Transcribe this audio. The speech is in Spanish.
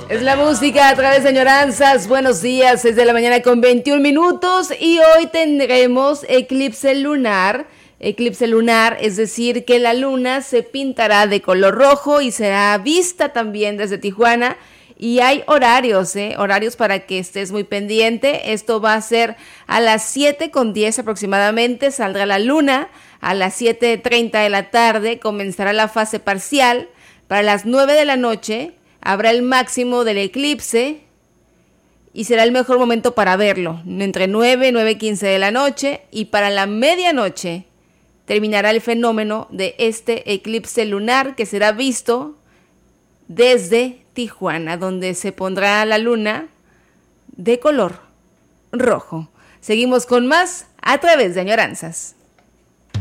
Es la música a través de Añoranzas. Buenos días, 6 de la mañana con 21 minutos y hoy tendremos eclipse lunar. Eclipse lunar, es decir, que la luna se pintará de color rojo y será vista también desde Tijuana. Y hay horarios, horarios para que estés muy pendiente. Esto va a ser a las 7:10 aproximadamente, saldrá la luna. A las 7:30 de la tarde comenzará la fase parcial. Para las 9 de la noche habrá el máximo del eclipse y será el mejor momento para verlo, entre 9 y 9:15 de la noche, y para la medianoche terminará el fenómeno de este eclipse lunar que será visto desde Tijuana, donde se pondrá la luna de color rojo. Seguimos con más a través de Añoranzas.